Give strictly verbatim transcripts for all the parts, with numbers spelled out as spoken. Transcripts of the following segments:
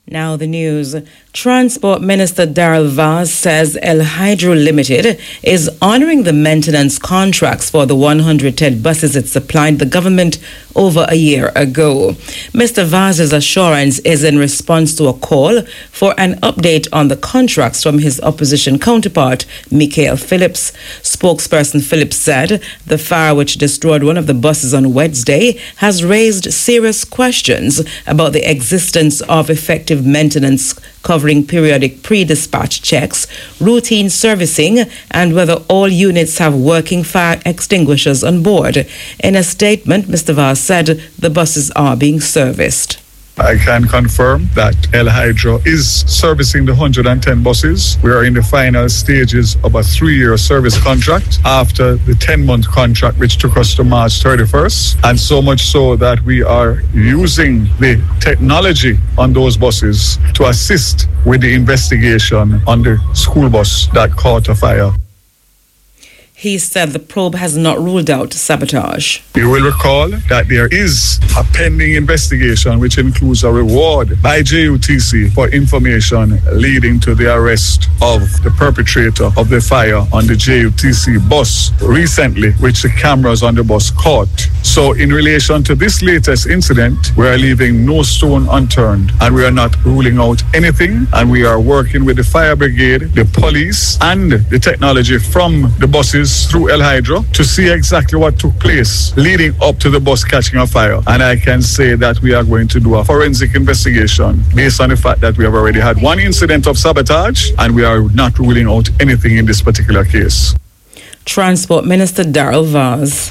Now the news. Transport Minister Daryl Vaz says El Hydro Limited is honouring the maintenance contracts for the one hundred ten buses it supplied the government over a year ago. Mister Vaz's assurance is in response to a call for an update on the contracts from his opposition counterpart, Michael Phillips. Spokesperson Phillips said the fire which destroyed one of the buses on Wednesday has raised serious questions about the existence of effective maintenance covering periodic pre-dispatch checks, routine servicing, and whether all units have working fire extinguishers on board. In a statement, Mister Vaz said the buses are being serviced. I can confirm that El Hydro is servicing the one hundred ten buses. We are in the final stages of a three-year service contract after the ten-month contract, which took us to March thirty-first. And so much so that we are using the technology on those buses to assist with the investigation on the school bus that caught a fire. He said the probe has not ruled out sabotage. You will recall that there is a pending investigation which includes a reward by J U T C for information leading to the arrest of the perpetrator of the fire on the J U T C bus recently, which the cameras on the bus caught. So in relation to this latest incident, we are leaving no stone unturned and we are not ruling out anything, and we are working with the fire brigade, the police, and the technology from the buses through El Hydro to see exactly what took place leading up to the bus catching a fire. And I can say that we are going to do a forensic investigation based on the fact that we have already had one incident of sabotage and we are not ruling out anything in this particular case. Transport Minister Daryl Vaz.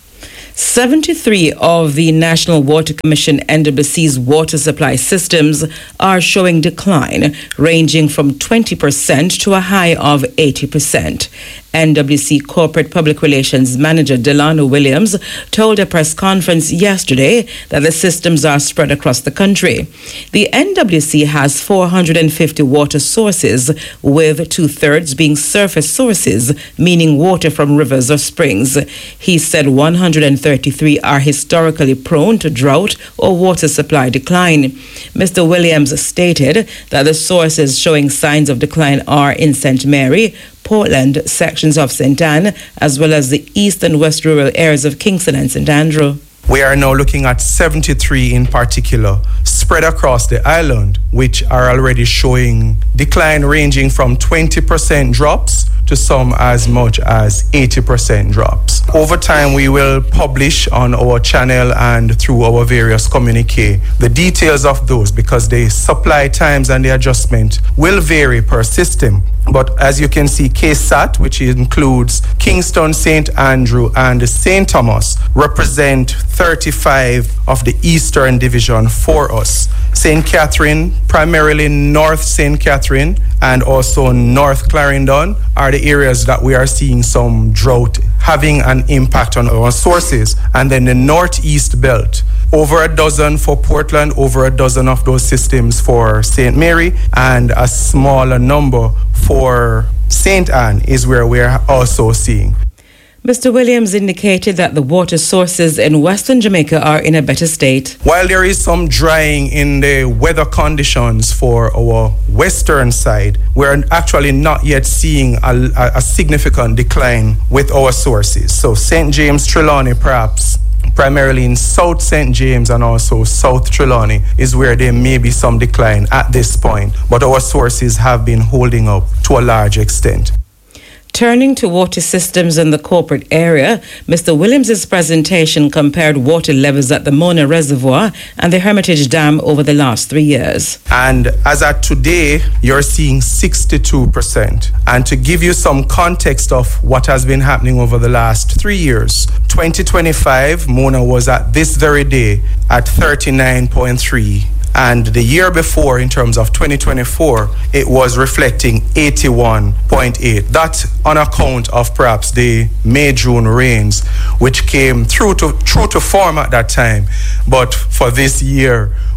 seventy-three of the National Water Commission N W C's water supply systems are showing decline, ranging from twenty percent to a high of eighty percent. N W C Corporate Public Relations Manager Delano Williams told a press conference yesterday that the systems are spread across the country. The N W C has four hundred fifty water sources, with two-thirds being surface sources, meaning water from rivers or springs. He said one hundred thirty-three are historically prone to drought or water supply decline. Mister Williams stated that the sources showing signs of decline are in Saint Mary, Portland, sections of Saint Anne, as well as the east and west rural areas of Kingston and Saint Andrew. We are now looking at seventy-three in particular, spread across the island, which are already showing decline ranging from twenty percent drops to some as much as eighty percent drops. Over time, we will publish on our channel and through our various communique the details of those, because the supply times and the adjustment will vary per system. But as you can see, K S A T, which includes Kingston, Saint Andrew, and Saint Thomas, represent thirty-five of the Eastern Division for us. Saint Catherine, primarily North Saint Catherine, and also North Clarendon are the areas that we are seeing some drought having an impact on our sources. And then the Northeast Belt, over a dozen for Portland, over a dozen of those systems for Saint Mary, and a smaller number for Saint Anne is where we're also seeing. Mister Williams indicated that the water sources in Western Jamaica are in a better state. While there is some drying in the weather conditions for our western side, we're actually not yet seeing a, a significant decline with our sources. So Saint James, Trelawney, perhaps primarily in South Saint James and also South Trelawney is where there may be some decline at this point, but our sources have been holding up to a large extent. Turning to water systems in the corporate area, Mister Williams' presentation compared water levels at the Mona Reservoir and the Hermitage Dam over the last three years. And as at today, you're seeing sixty-two percent. And to give you some context of what has been happening over the last three years, twenty twenty-five, Mona was at this very day at thirty-nine point three. And the year before, in terms of twenty twenty-four, it was reflecting eighty-one point eight. That on account of perhaps the May-June rains, which came through to, through to form at that time. But for this year,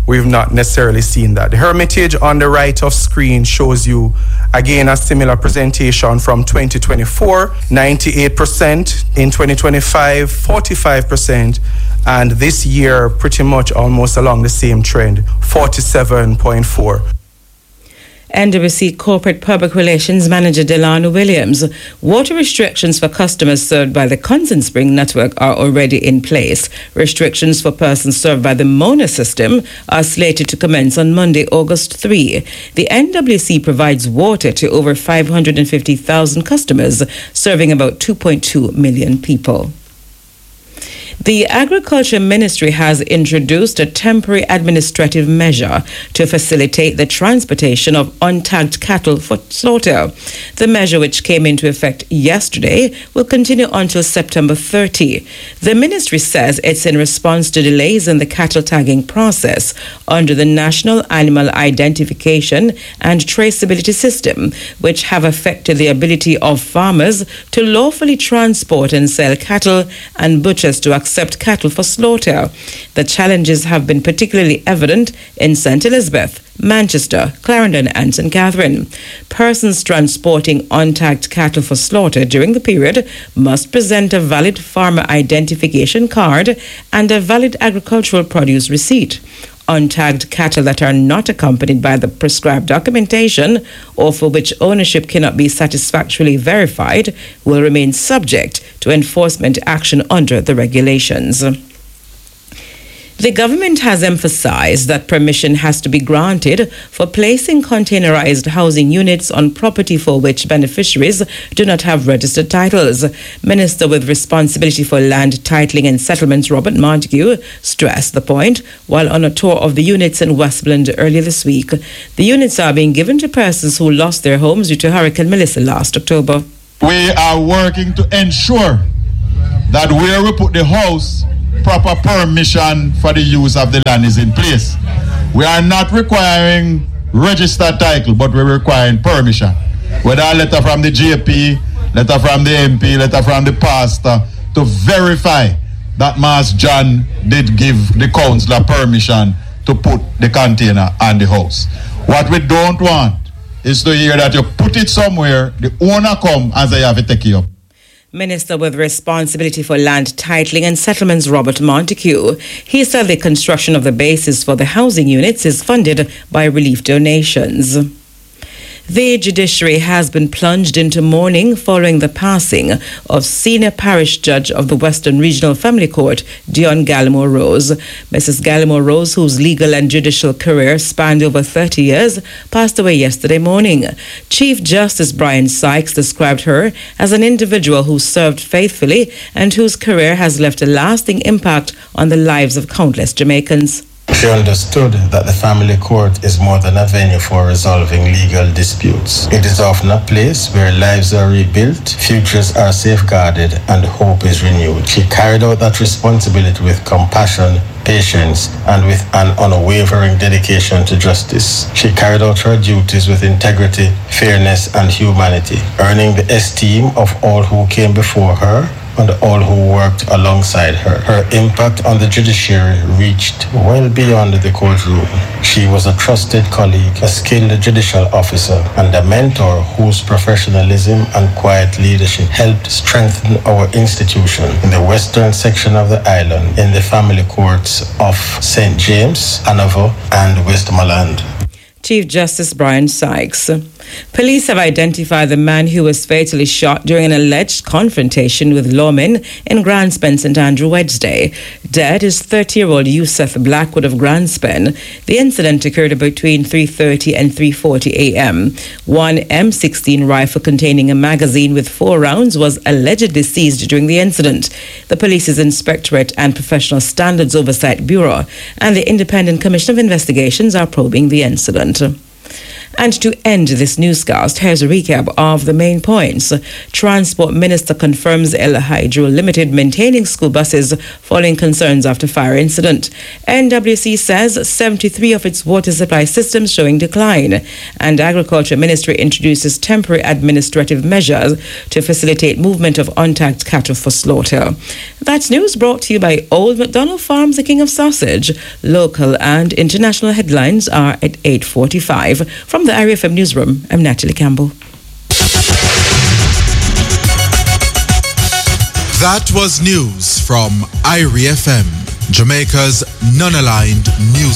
we've not necessarily seen that. The Hermitage on the right of screen shows you, again, a similar presentation from twenty twenty-four, ninety-eight percent, in twenty twenty-five, forty-five percent, and this year, pretty much almost along the same trend, forty-seven point four. N W C Corporate Public Relations Manager Delano Williams. Water restrictions for customers served by the Constant Spring network are already in place. Restrictions for persons served by the Mona system are slated to commence on Monday, August third. The N W C provides water to over five hundred fifty thousand customers, serving about two point two million people. The Agriculture Ministry has introduced a temporary administrative measure to facilitate the transportation of untagged cattle for slaughter. The measure, which came into effect yesterday, will continue until September thirtieth. The ministry says it's in response to delays in the cattle tagging process under the National Animal Identification and Traceability System, which have affected the ability of farmers to lawfully transport and sell cattle and butchers to accept cattle for slaughter. The challenges have been particularly evident in Saint Elizabeth, Manchester, Clarendon and Saint Catherine. Persons transporting untagged cattle for slaughter during the period must present a valid farmer identification card and a valid agricultural produce receipt. Untagged cattle that are not accompanied by the prescribed documentation or for which ownership cannot be satisfactorily verified will remain subject to enforcement action under the regulations. The government has emphasized that permission has to be granted for placing containerized housing units on property for which beneficiaries do not have registered titles. Minister with responsibility for land titling and settlements, Robert Montague, stressed the point while on a tour of the units in Westmoreland earlier this week. The units are being given to persons who lost their homes due to Hurricane Melissa last October. We are working to ensure that where we put the house, proper permission for the use of the land is in place. We are not requiring registered title, but we're requiring permission. Whether a letter from the J P, letter from the M P, letter from the pastor, to verify that Master John did give the councillor permission to put the container on the house. What we don't want is to hear that you put it somewhere, the owner come and say you have to take it up. Minister with responsibility for land titling and settlements, Robert Montague. He said the construction of the bases for the housing units is funded by relief donations. The judiciary has been plunged into mourning following the passing of senior parish judge of the Western Regional Family Court, Dion Gallimore Rose. Missus Gallimore Rose, whose legal and judicial career spanned over thirty years, passed away yesterday morning. Chief Justice Brian Sykes described her as an individual who served faithfully and whose career has left a lasting impact on the lives of countless Jamaicans. She understood that the family court is more than a venue for resolving legal disputes. It is often a place where lives are rebuilt, futures are safeguarded, and hope is renewed. She carried out that responsibility with compassion, patience, and with an unwavering dedication to justice. She carried out her duties with integrity, fairness, and humanity, earning the esteem of all who came before her and all who worked alongside her. Her impact on the judiciary reached well beyond the courtroom. She was a trusted colleague, a skilled judicial officer, and a mentor whose professionalism and quiet leadership helped strengthen our institution in the western section of the island, in the family courts of Saint James, Hanover, and Westmoreland. Chief Justice Brian Sykes. Police have identified the man who was fatally shot during an alleged confrontation with lawmen in Granspen, Saint Andrew Wednesday. Dead is thirty-year-old Yusuf Blackwood of Granspen. The incident occurred between three thirty and three forty a.m. One M sixteen rifle containing a magazine with four rounds was allegedly seized during the incident. The Police's Inspectorate and Professional Standards Oversight Bureau and the Independent Commission of Investigations are probing the incident. And to end this newscast, here's a recap of the main points. Transport Minister confirms El Hydro Limited maintaining school buses following concerns after fire incident. N W C says seventy-three of its water supply systems showing decline. And Agriculture Ministry introduces temporary administrative measures to facilitate movement of untagged cattle for slaughter. That's news brought to you by Old McDonald Farms, the king of sausage. Local and international headlines are at eight forty-five. From the I R I F M Newsroom, I'm Natalie Campbell. That was news from I R I F M, Jamaica's non-aligned news.